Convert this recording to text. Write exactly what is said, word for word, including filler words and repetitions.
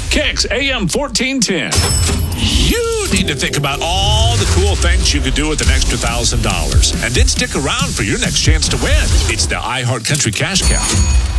Kicks A M fourteen ten. You need to think about all the cool things you could do with an extra one thousand dollars. And then stick around for your next chance to win. It's the iHeart Country Cash Cow.